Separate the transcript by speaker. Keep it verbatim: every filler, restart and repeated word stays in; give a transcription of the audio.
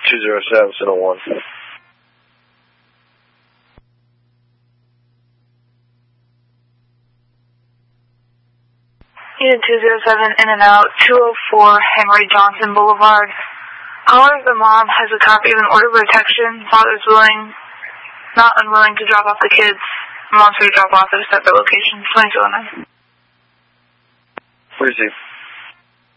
Speaker 1: two zero seven, seven oh one.
Speaker 2: Unit two zero seven, in and out, two oh four Henry Johnson Boulevard. Caller, the mom has a copy of an order of protection. Father's willing, not unwilling to drop off the kids. Mom's free to drop off at a separate location, twenty-two oh nine.
Speaker 1: Where is he?